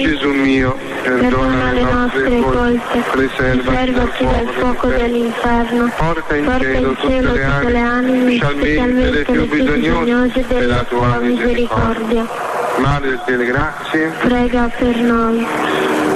Gesù mio, perdona le nostre colpe, preservaci dal fuoco dell'inferno, porta in cielo tutte le anime, specialmente le più bisognose della tua misericordia. Madre delle grazie, prega per noi.